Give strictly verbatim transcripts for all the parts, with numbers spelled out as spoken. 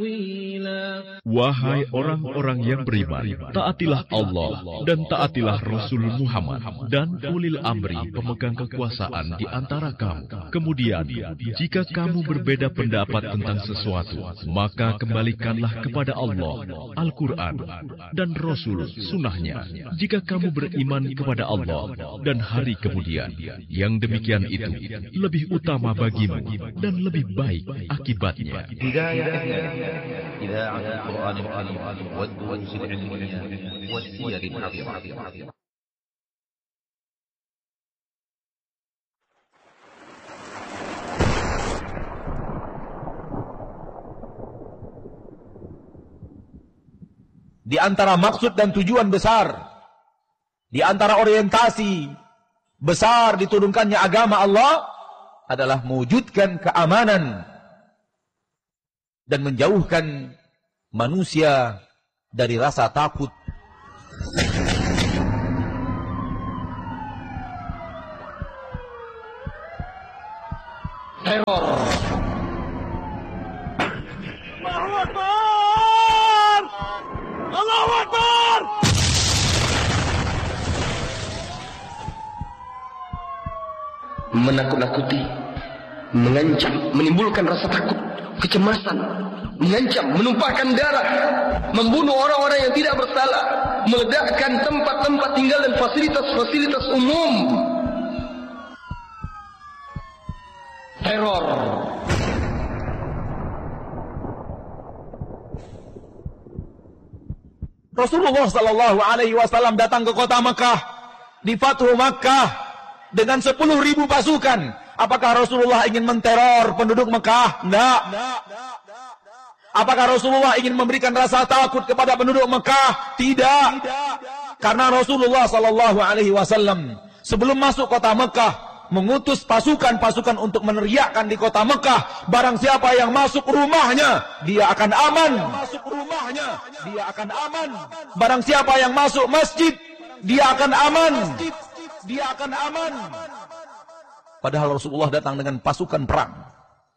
Wahai orang-orang yang beriman, taatilah Allah dan taatilah Rasul Muhammad dan ulil amri pemegang kekuasaan di antara kamu. Kemudian, jika kamu berbeda pendapat tentang sesuatu, maka kembalikanlah kepada Allah, Al-Quran, dan Rasul Sunnahnya. Jika kamu beriman kepada Allah dan hari kemudian, yang demikian itu lebih utama bagimu dan lebih baik akibatnya. إذاعة القرآن الكريم والدروس العلمية والسير الحفيظة. Di antara maksud dan tujuan besar, di antara orientasi besar diturunkannya agama Allah adalah mewujudkan keamanan dan menjauhkan manusia dari rasa takut. Teror. Allahu Akbar! Allahu Akbar! Menakut-nakuti, mengancam, menimbulkan rasa takut, kecemasan, mengancam, menumpahkan darah, membunuh orang-orang yang tidak bersalah, meledakkan tempat-tempat tinggal dan fasilitas-fasilitas umum. Teror. Rasulullah sallallahu alaihi wasallam datang ke kota Mekah di Fathu Makkah dengan sepuluh ribu pasukan. Apakah Rasulullah ingin menteror penduduk Mekah? Tidak. Apakah Rasulullah ingin memberikan rasa takut kepada penduduk Mekah? Tidak. Karena Rasulullah sallallahu alaihi wasallam sebelum masuk kota Mekah mengutus pasukan-pasukan untuk meneriakkan di kota Mekah, barang siapa yang masuk rumahnya, dia akan aman. Masuk rumahnya, dia akan aman. Barang siapa yang masuk masjid, dia akan aman. Dia akan aman. Padahal Rasulullah datang dengan pasukan perang.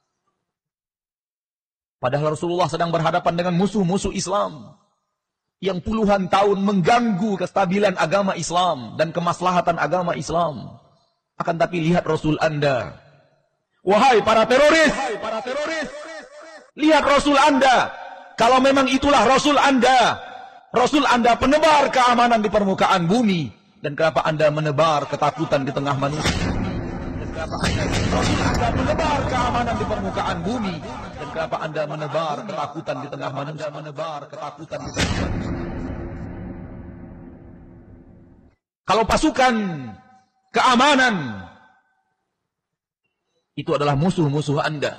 Padahal Rasulullah sedang berhadapan dengan musuh-musuh Islam yang puluhan tahun mengganggu kestabilan agama Islam dan kemaslahatan agama Islam. Akan tapi lihat Rasul Anda. Wahai para teroris, Wahai para teroris. Lihat Rasul Anda. Kalau memang itulah Rasul Anda, Rasul Anda penebar keamanan di permukaan bumi. Dan kenapa Anda menebar ketakutan di tengah manusia? Dan kenapa Anda, Rasul Anda menebar keamanan di permukaan bumi? Dan kenapa Anda menebar ketakutan di tengah manusia? Menebar ketakutan di tengah manusia. Kalau pasukan keamanan itu adalah musuh-musuh Anda,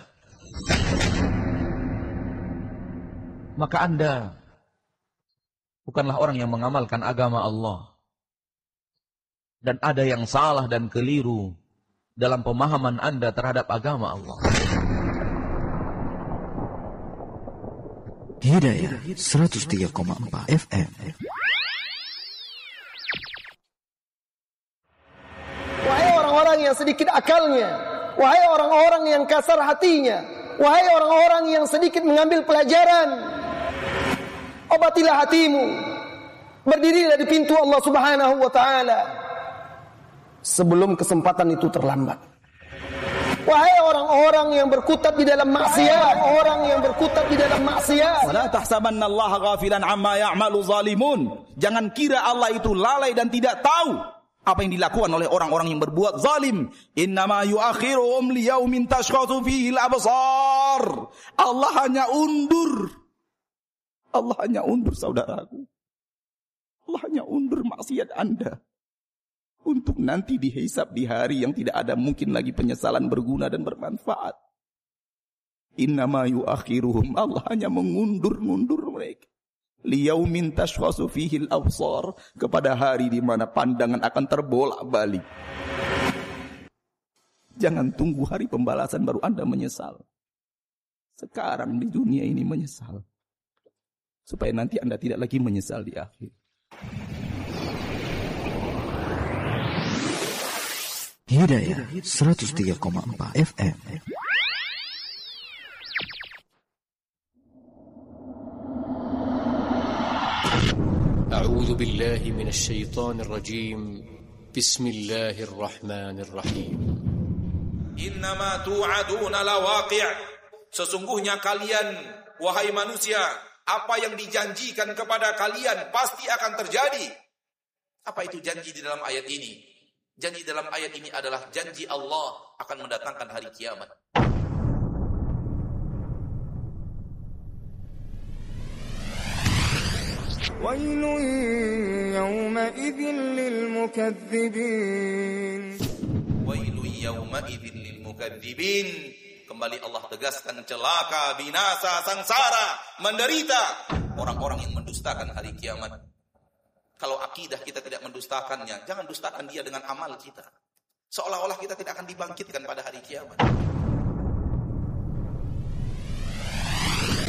maka Anda bukanlah orang yang mengamalkan agama Allah. Dan ada yang salah dan keliru dalam pemahaman Anda terhadap agama Allah. Hidayah seratus tiga koma empat F M. Wahai orang-orang yang sedikit akalnya, wahai orang-orang yang kasar hatinya, wahai orang-orang yang sedikit mengambil pelajaran, obatilah hatimu, berdirilah di pintu Allah Subhanahu wa taala sebelum kesempatan itu terlambat. Wahai orang-orang yang berkutat di dalam maksiat, orang yang berkutat di dalam maksiat. Wala tahsabannallaha ghafilan amma ya'malu zalimun. Jangan kira Allah itu lalai dan tidak tahu apa yang dilakukan oleh orang-orang yang berbuat zalim. Innama yuakhiruhum liyaumin tashkhatu fihi al-absar. Allah hanya undur. Allah hanya undur saudaraku. Allah hanya undur maksiat Anda untuk nanti dihisab di hari yang tidak ada mungkin lagi penyesalan berguna dan bermanfaat. Innama yuakhiruhum. Allah hanya mengundur-ngundur mereka. Liyaumin tashkhasu fihi al-absar, kepada hari di mana pandangan akan terbolak-balik. Jangan tunggu hari pembalasan baru Anda menyesal. Sekarang di dunia ini menyesal, supaya nanti Anda tidak lagi menyesal di akhir. Hidayah seratus tiga koma empat F M. أعوذ بالله من الشيطان الرجيم بسم الله الرحمن الرحيم Innama tu'aduna lawaqi'. Sesungguhnya kalian, wahai manusia, apa yang dijanjikan kepada kalian pasti akan terjadi. Apa itu janji di dalam ayat ini? Janji dalam ayat ini adalah janji Allah akan mendatangkan hari kiamat. وَيْلٌ يَوْمَئِذٍ لِلْمُكَذِّبِينَ وَيْلٌ يَوْمَئِذٍ لِلْمُكَذِّبِينَ. Kembali Allah tegaskan, celaka, binasa, sangsara, menderita orang-orang yang mendustakan hari kiamat. Kalau akidah kita tidak mendustakannya, jangan dustakan dia dengan amal kita. Seolah-olah kita tidak akan dibangkitkan pada hari kiamat.